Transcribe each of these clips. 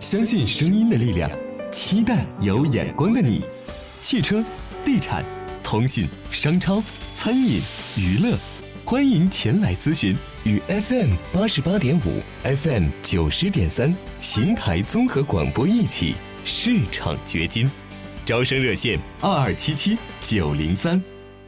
相信声音的力量，期待有眼光的你。汽车、地产、通信、商超、餐饮、娱乐，欢迎前来咨询。与 FM88.5、FM90.3邢台综合广播一起市场掘金，招生热线2277-903。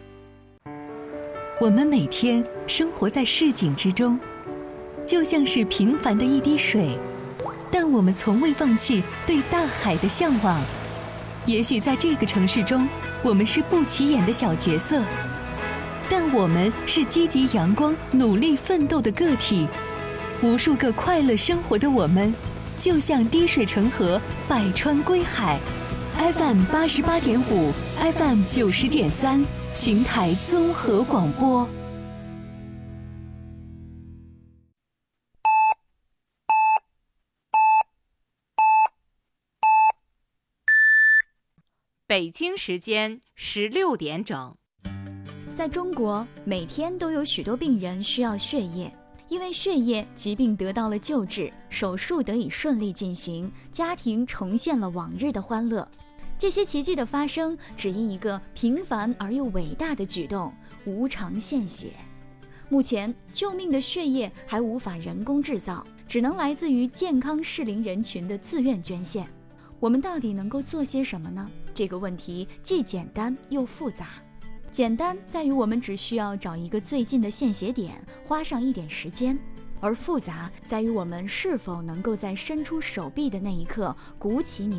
我们每天生活在市井之中，就像是平凡的一滴水，但我们从未放弃对大海的向往。也许在这个城市中，我们是不起眼的小角色，但我们是积极阳光、努力奋斗的个体。无数个快乐生活的我们，就像滴水成河，百川归海。FM88.5、FM90.3，邢台综合广播。 北京时间16点整。 在中国，每天都有许多病人需要血液，因为血液，疾病得到了救治，手术得以顺利进行，家庭重现了往日的欢乐。这些奇迹的发生，只因一个平凡而又伟大的举动——无偿献血。目前，救命的血液还无法人工制造，只能来自于健康适龄人群的自愿捐献。我们到底能够做些什么呢？这个问题既简单又复杂。简单在于我们只需要找一个最近的献血点，花上一点时间；而复杂在于我们是否能够在伸出手臂的那一刻鼓起你